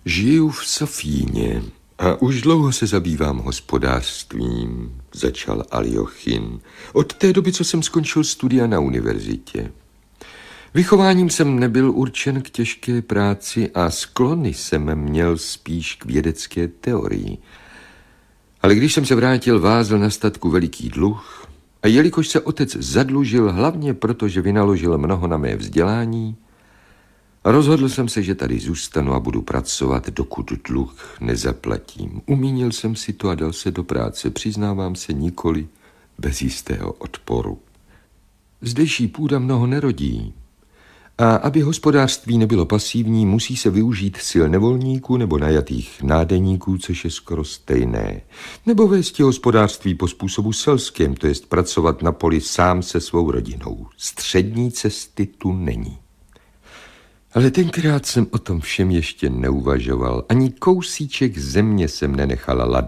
Žiju v Sofíně a už dlouho se zabývám hospodářstvím, začal Aljochin. Od té doby, co jsem skončil studia na univerzitě. Vychováním jsem nebyl určen k těžké práci a sklony jsem měl spíš k vědecké teorii. Ale když jsem se vrátil, vázl na statku veliký dluh a jelikož se otec zadlužil hlavně proto, že vynaložil mnoho na mé vzdělání, rozhodl jsem se, že tady zůstanu a budu pracovat, dokud dluh nezaplatím. Umínil jsem si to a dal se do práce, přiznávám se, nikoli bez jistého odporu. Zdejší půda mnoho nerodí. A aby hospodářství nebylo pasivní, musí se využít sil nevolníků nebo najatých nádeníků, což je skoro stejné. Nebo vést hospodářství po způsobu selském, to jest pracovat na poli sám se svou rodinou. Střední cesty tu není. Ale tenkrát jsem o tom všem ještě neuvažoval. Ani kousíček země jsem nenechal ladem.